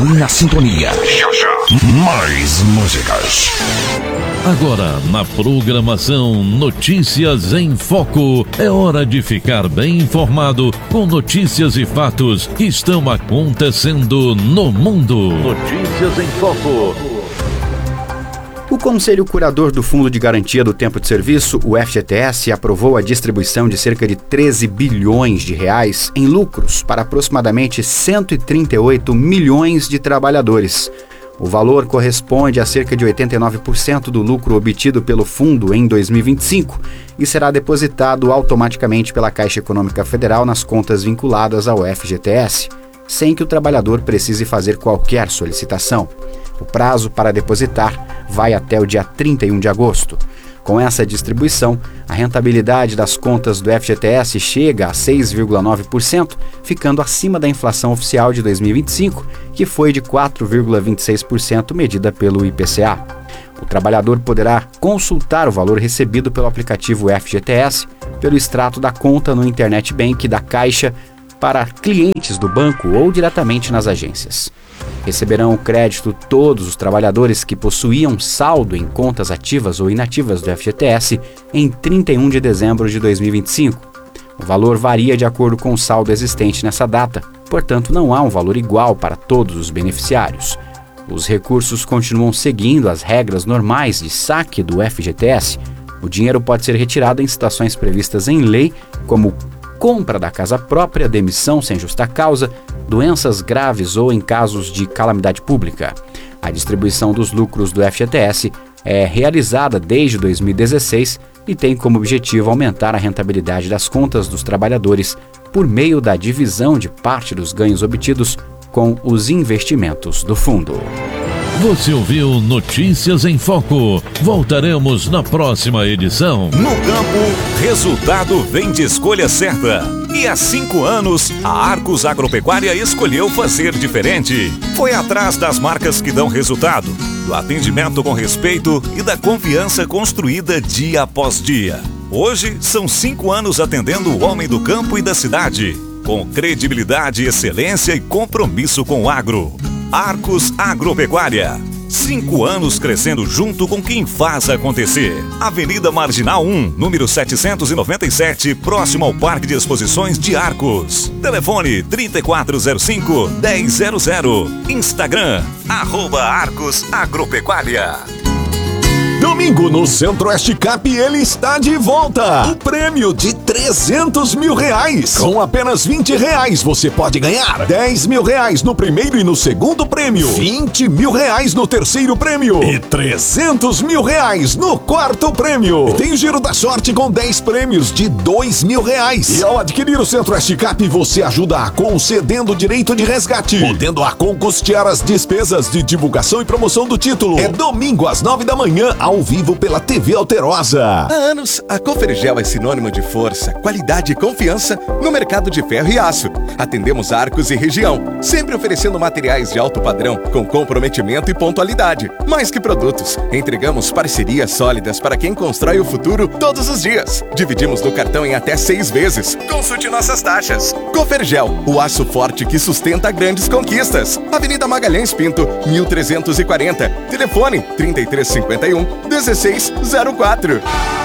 Continue na sintonia. Já, já. Mais músicas. Agora, na programação Notícias em Foco, é hora de ficar bem informado com notícias e fatos que estão acontecendo no mundo. Notícias em Foco. O Conselho Curador do Fundo de Garantia do Tempo de Serviço, o FGTS, aprovou a distribuição de cerca de 13 bilhões de reais em lucros para aproximadamente 138 milhões de trabalhadores. O valor corresponde a cerca de 89% do lucro obtido pelo fundo em 2025 e será depositado automaticamente pela Caixa Econômica Federal nas contas vinculadas ao FGTS, sem que o trabalhador precise fazer qualquer solicitação. O prazo para depositar vai até o dia 31 de agosto. Com essa distribuição, a rentabilidade das contas do FGTS chega a 6,9%, ficando acima da inflação oficial de 2025, que foi de 4,26% medida pelo IPCA. O trabalhador poderá consultar o valor recebido pelo aplicativo FGTS pelo extrato da conta no Internet Bank da Caixa para clientes do banco ou diretamente nas agências. Receberão o crédito todos os trabalhadores que possuíam saldo em contas ativas ou inativas do FGTS em 31 de dezembro de 2025. O valor varia de acordo com o saldo existente nessa data, portanto não há um valor igual para todos os beneficiários. Os recursos continuam seguindo as regras normais de saque do FGTS. O dinheiro pode ser retirado em situações previstas em lei, como compra da casa própria, demissão sem justa causa, doenças graves ou em casos de calamidade pública. A distribuição dos lucros do FGTS é realizada desde 2016 e tem como objetivo aumentar a rentabilidade das contas dos trabalhadores por meio da divisão de parte dos ganhos obtidos com os investimentos do fundo. Você ouviu Notícias em Foco. Voltaremos na próxima edição. No campo, resultado vem de escolha certa. E há 5 anos, a Arcos Agropecuária escolheu fazer diferente. Foi atrás das marcas que dão resultado, do atendimento com respeito e da confiança construída dia após dia. Hoje, são 5 anos atendendo o homem do campo e da cidade, com credibilidade, excelência e compromisso com o agro. Arcos Agropecuária. 5 anos crescendo junto com quem faz acontecer. Avenida Marginal 1, número 797, próximo ao Parque de Exposições de Arcos. Telefone 3405-1000. Instagram, @Arcos Agropecuária. Domingo no Centro-Oeste Cap ele está de volta. O prêmio de 300 mil reais. Com apenas 20 reais você pode ganhar 10 mil reais no primeiro e no segundo prêmio, 20 mil reais no terceiro prêmio e 300 mil reais no quarto prêmio. E tem o Giro da Sorte com 10 prêmios de 2 mil reais. E ao adquirir o Centro-Oeste Cap você ajuda a concedendo direito de resgate, podendo a custear as despesas de divulgação e promoção do título. É domingo às 9 da manhã ao vivo pela TV Alterosa. Há anos, a Cofergel é sinônimo de força, qualidade e confiança no mercado de ferro e aço. Atendemos Arcos e região, sempre oferecendo materiais de alto padrão, com comprometimento e pontualidade. Mais que produtos, entregamos parcerias sólidas para quem constrói o futuro todos os dias. Dividimos no cartão em até 6 vezes. Consulte nossas taxas. Cofergel, o aço forte que sustenta grandes conquistas. Avenida Magalhães Pinto, 1340. Telefone 3351 1604.